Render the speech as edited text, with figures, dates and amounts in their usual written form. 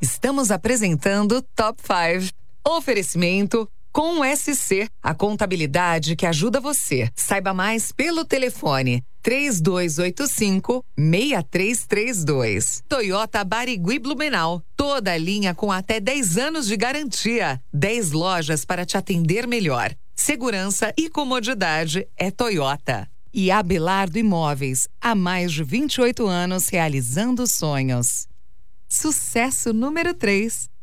Estamos apresentando Top 5. Oferecimento com o SC, a contabilidade que ajuda você. Saiba mais pelo telefone 3285-6332. Toyota Barigui Blumenau. Toda a linha com até 10 anos de garantia. 10 lojas para te atender melhor. Segurança e comodidade é Toyota. E Abelardo Imóveis, há mais de 28 anos realizando sonhos. Sucesso número 3.